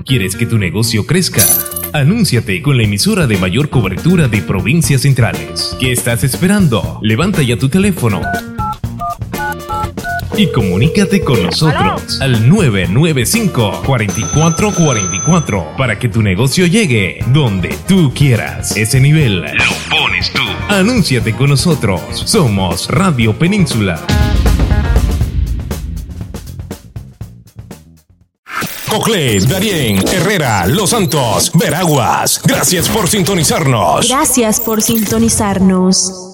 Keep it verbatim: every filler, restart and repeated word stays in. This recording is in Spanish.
¿Quieres que tu negocio crezca? Anúnciate con la emisora de mayor cobertura de provincias centrales. ¿Qué estás esperando? Levanta ya tu teléfono y comunícate con nosotros al nueve nueve cinco, cuatro cuatro cuatro cuatro para que tu negocio llegue donde tú quieras. Ese nivel lo pones tú. Anúnciate con nosotros. Somos Radio Península. Coclé, Darién, Herrera, Los Santos, Veraguas. Gracias por sintonizarnos. Gracias por sintonizarnos.